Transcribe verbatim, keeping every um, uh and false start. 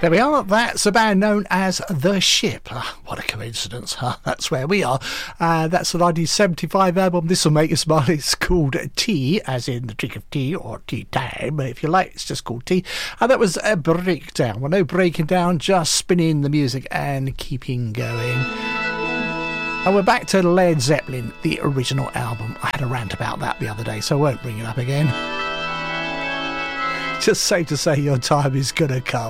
There we are. That's a band known as The Ship. Ah, what a coincidence. Huh? That's where we are. Uh, that's the nineteen seventy-five album. This will make you smile. It's called Tea, as in the drink of tea, or tea time, if you like. It's just called Tea. And that was a breakdown. Well, no breaking down, just spinning the music and keeping going. And we're back to Led Zeppelin, the original album. I had a rant about that the other day, so I won't bring it up again. Just safe to say your time is going to come.